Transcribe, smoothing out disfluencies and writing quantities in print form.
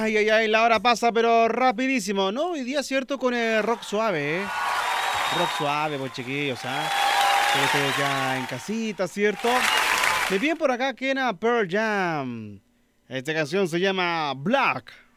Ay, ay, ay, la hora pasa, pero rapidísimo, ¿no? Hoy día, ¿cierto? Con el rock suave, ¿eh? Rock suave, pues chiquillos, ¿ah? Ustedes ya en casita, ¿cierto? Me piden por acá que era Pearl Jam. Esta canción se llama Black.